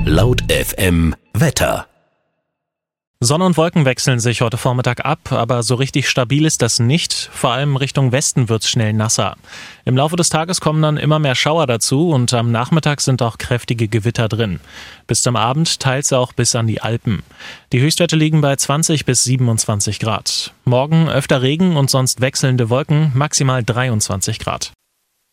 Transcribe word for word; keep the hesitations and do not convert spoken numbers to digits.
Laut F M Wetter. Sonne und Wolken wechseln sich heute Vormittag ab, aber so richtig stabil ist das nicht. Vor allem Richtung Westen wird's schnell nasser. Im Laufe des Tages kommen dann immer mehr Schauer dazu und am Nachmittag sind auch kräftige Gewitter drin. Bis zum Abend teils auch bis an die Alpen. Die Höchstwerte liegen bei zwanzig bis siebenundzwanzig Grad. Morgen öfter Regen und sonst wechselnde Wolken, maximal dreiundzwanzig Grad.